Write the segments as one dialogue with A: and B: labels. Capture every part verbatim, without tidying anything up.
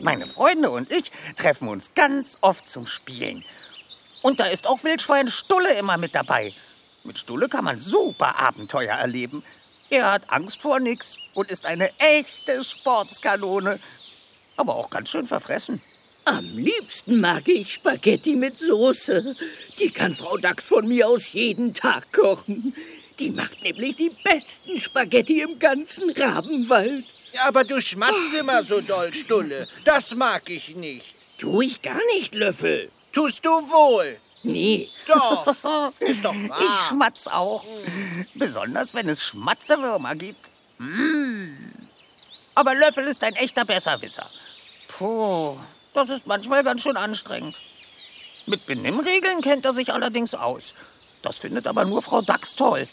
A: Meine Freunde und ich treffen uns ganz oft zum Spielen. Und da ist auch Wildschwein Stulle immer mit dabei. Mit Stulle kann man super Abenteuer erleben. Er hat Angst vor nix und ist eine echte Sportskanone. Aber auch ganz schön verfressen.
B: Am liebsten mag ich Spaghetti mit Soße. Die kann Frau Dachs von mir aus jeden Tag kochen. Die macht nämlich die besten Spaghetti im ganzen Rabenwald.
C: Ja, aber du schmatzt immer so doll, Stulle. Das mag ich nicht.
B: Tu ich gar nicht, Löffel.
C: Tust du wohl.
B: Nee.
C: Doch, ist doch wahr.
A: Ich schmatz auch. Besonders, wenn es Schmatzewürmer gibt. Mm. Aber Löffel ist ein echter Besserwisser. Puh, das ist manchmal ganz schön anstrengend. Mit Benimmregeln kennt er sich allerdings aus. Das findet aber nur Frau Dachs toll.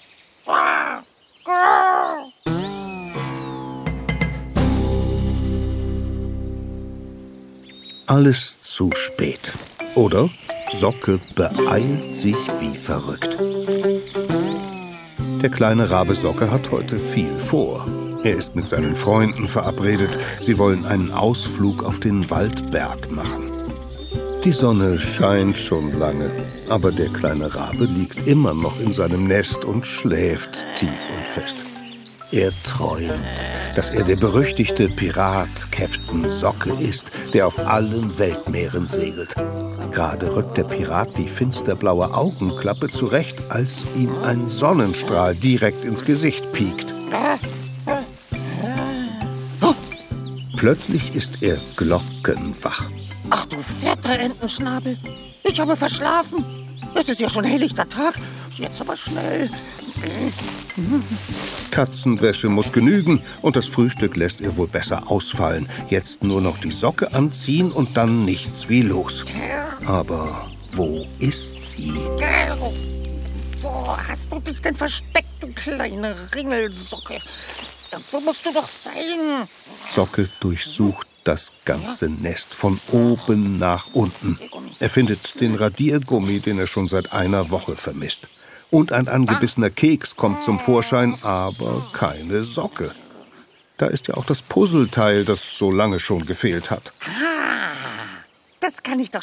D: Alles zu spät. Oder Socke beeilt sich wie verrückt. Der kleine Rabe Socke hat heute viel vor. Er ist mit seinen Freunden verabredet. Sie wollen einen Ausflug auf den Waldberg machen. Die Sonne scheint schon lange, aber der kleine Rabe liegt immer noch in seinem Nest und schläft tief und fest. Er träumt, dass er der berüchtigte Pirat Captain Socke ist, der auf allen Weltmeeren segelt. Gerade rückt der Pirat die finsterblaue Augenklappe zurecht, als ihm ein Sonnenstrahl direkt ins Gesicht piekt. Plötzlich ist er glockenwach.
A: Ach du fetter Entenschnabel, ich habe verschlafen. Es ist ja schon helllichter Tag. Jetzt aber schnell.
D: Katzenwäsche muss genügen und das Frühstück lässt er wohl besser ausfallen. Jetzt nur noch die Socke anziehen und dann nichts wie los. Aber wo ist sie?
A: Wo hast du dich denn versteckt, du kleine Ringelsocke? Wo musst du doch sein?
D: Socke durchsucht das ganze Nest von oben nach unten. Er findet den Radiergummi, den er schon seit einer Woche vermisst. Und ein angebissener Keks kommt zum Vorschein, aber keine Socke. Da ist ja auch das Puzzleteil, das so lange schon gefehlt hat.
A: Ah, das kann ich doch